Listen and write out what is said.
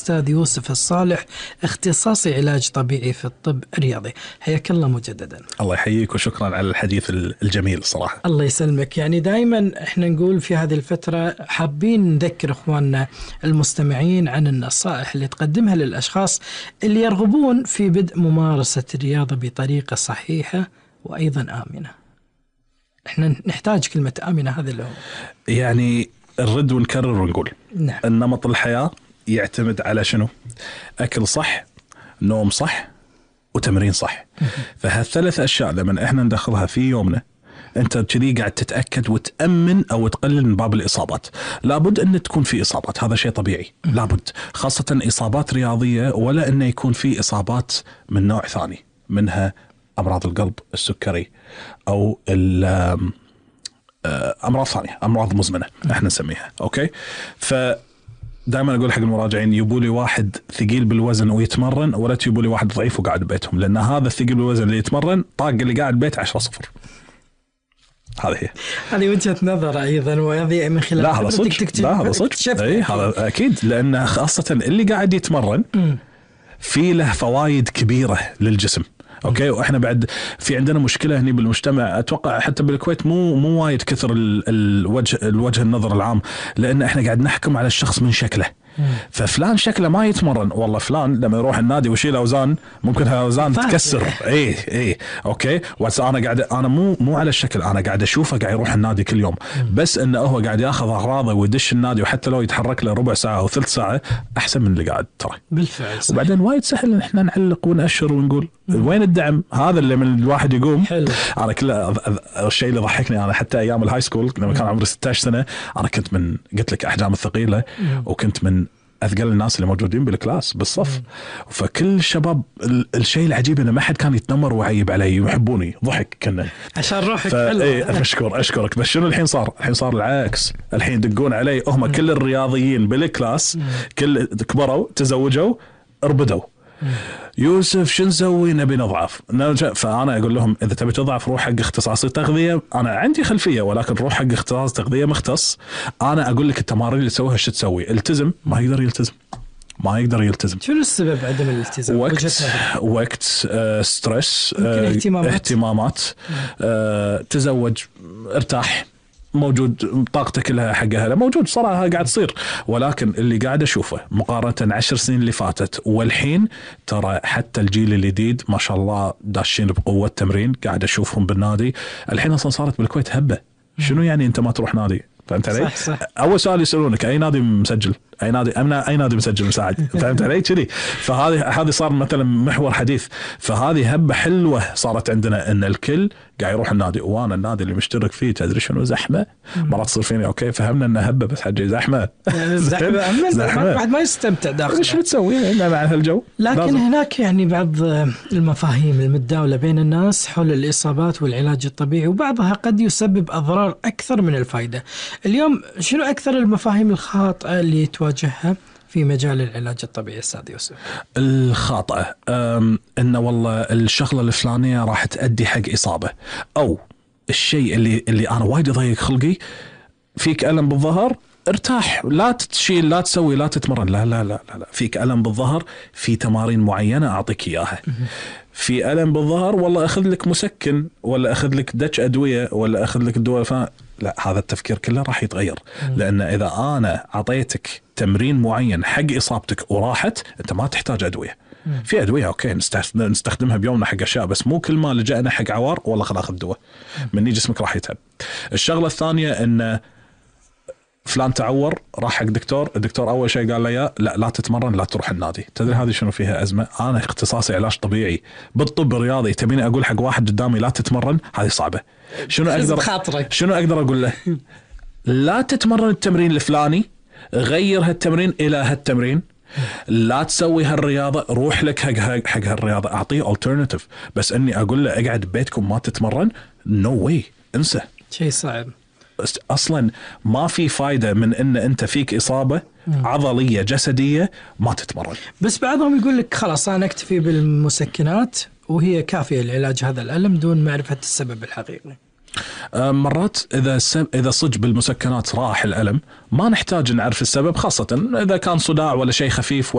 الأستاذ يوسف الصالح، اختصاصي علاج طبيعي في الطب الرياضي. حياك الله مجددا. الله يحييك وشكرا على الحديث الجميل صراحة. الله يسلمك. يعني دائما احنا نقول في هذه الفترة حابين نذكر اخواننا المستمعين عن النصائح اللي تقدمها للأشخاص اللي يرغبون في بدء ممارسة الرياضة بطريقة صحيحة وأيضا آمنة. احنا نحتاج كلمة آمنة، هذا اللي هو يعني نرد ونكرر ونقول نعم. النمط الحياة يعتمد على شنو؟ أكل صح، نوم صح، وتمرين صح. فهالثلاث أشياء لما إحنا ندخلها في يومنا أنت كذي قاعد تتأكد وتأمن أو تقلل من باب الإصابات. لابد أن تكون في إصابات، هذا شيء طبيعي، لابد، خاصة إصابات رياضية، ولا أن يكون في إصابات من نوع ثاني، منها أمراض القلب، السكري، أو أمراض ثانية، أمراض مزمنة احنا نسميها. أوكي، فدائما أقول حق المراجعين يبولي واحد ثقيل بالوزن ويتمرن، ولا تيبولي واحد ضعيف وقاعد ببيتهم، لأن هذا الثقيل بالوزن اللي يتمرن طاق اللي قاعد ببيت 10-0. هذه وجهة نظر أيضا، وهذه من خلال لا هذا صدق، أي هذا أكيد، لأن خاصة اللي قاعد يتمرن في له فوائد كبيرة للجسم. اوكي، واحنا بعد في عندنا مشكله هني بالمجتمع، اتوقع حتى بالكويت مو وايد كثر الوجه النظر العام، لان احنا قاعد نحكم على الشخص من شكله. ففلان شكله ما يتمرن، والله فلان لما يروح النادي ويشيل اوزان ممكن هالاوزان تتكسر. اي اوكي، انا مو على الشكل، انا قاعد اشوفه قاعد يروح النادي كل يوم، بس انه هو قاعد ياخذ اغراضه ويدش النادي، وحتى لو يتحرك له ربع ساعه او ثلث ساعه احسن من اللي قاعد ترى. بالفعل صحيح. وبعدين وايد سهل ان احنا نعلق ونأشر ونقول وين الدعم، هذا اللي من الواحد يقوم. حلو. انا كله الشيء اللي ضحكني، انا حتى ايام الهاي سكول لما كان عمري 16 سنه انا كنت من قلت لك احجام الثقيله، وكنت من أثقل الناس اللي موجودين بالكلاس بالصف. فكل الشباب الشيء العجيب إنه ما حد كان يتنمر ويعيب علي ويحبوني، ضحك كنا عشان روحك حلوة. أشكرك. بس شنو الحين صار العكس، الحين يدقون علي هم كل الرياضيين بالكلاس، كل كبروا تزوجوا اربدوا. يوسف شو نسوي، نبي نضعف. فأنا أقول لهم إذا تبي تضعف روح حق اختصاصي تغذية، أنا عندي خلفية، ولكن روح حق اختصاص تغذية مختص. أنا أقول لك التمارين اللي تسويها شو تسوي. التزم، ما يقدر يلتزم. شنو السبب عدم الالتزام؟ وقت ستريس، اهتمامات. تزوج، ارتاح، موجود، طاقته كلها حقها موجود صراحة قاعد تصير. ولكن اللي قاعد أشوفه مقارنة 10 سنين اللي فاتت والحين، ترى حتى الجيل الجديد ما شاء الله داشين بقوة تمرين، قاعد أشوفهم بالنادي. الحين أصلا صارت بالكويت هبة. شنو يعني أنت ما تروح نادي؟ فهمت علي؟ صح. أول سؤال يسألونك أي نادي مسجل، أي نادي مسجل مساعد. فهمت علي كذي؟ فهذه صار مثلا محور حديث. فهذه هبة حلوة صارت عندنا إن الكل قاعد يروح النادي. وأنا النادي اللي مشترك فيه تدري شنو زحمة مرات تصير فيني. أوكي فهمنا إنه هبة، بس حاجة زحمة. واحد ما يستمتع داخل. شو بتسوي مع هالجو؟ لكن هناك يعني بعض المفاهيم المتداولة بين الناس حول الإصابات والعلاج الطبيعي، وبعضها قد يسبب أضرار أكثر من الفائدة. اليوم شنو أكثر المفاهيم الخاطئة اللي تواجهها في مجال العلاج الطبيعي أستاذ يوسف؟ الخاطئة إنه والله الشغلة الفلانية راح تؤدي حق إصابة، أو الشيء اللي أنا وايد ضيق خلقي، فيك ألم بالظهر ارتاح، لا تشيل، لا تسوي، لا تتمرن. لا فيك ألم بالظهر، في تمارين معينة أعطيك إياها. في ألم بالظهر والله أخذ لك مسكن، ولا أخذ لك دش أدوية، ولا أخذ لك دواء. لا، هذا التفكير كله راح يتغير. لأن إذا أنا عطيتك تمرين معين حق إصابتك وراحت، أنت ما تحتاج أدوية. في أدوية أوكي نستخدمها بيومنا حق أشياء، بس مو كل ما لجأنا حق عوار والله خل أخذ دواء مني جسمك راح يتعب. الشغلة الثانية إن فلان تعور راح حق دكتور، الدكتور أول شيء قال له لا تتمرن، لا تروح النادي. تدري هذه شنو فيها أزمة؟ أنا اختصاصي علاج طبيعي بالطب الرياضي، تبيني أقول حق واحد قدامي لا تتمرن؟ هذه صعبة. شنو أقدر أقول له؟ لا تتمرن التمرين الفلاني، غير هالتمرين إلى هالتمرين، لا تسوي هالرياضة، روح لك حق هالرياضة، أعطيه alternative. بس أني أقول له اقعد ببيتكم ما تتمرن، no way، انسى، شيء صعب. أصلا ما في فايدة من أن أنت فيك إصابة عضلية جسدية ما تتمرن. بس بعضهم يقول لك خلاص أنا أكتفي بالمسكنات وهي كافية لعلاج هذا الألم دون معرفة السبب الحقيقي. مرات إذا صج بالمسكنات راح الألم، ما نحتاج نعرف السبب، خاصة إذا كان صداع ولا شيء خفيف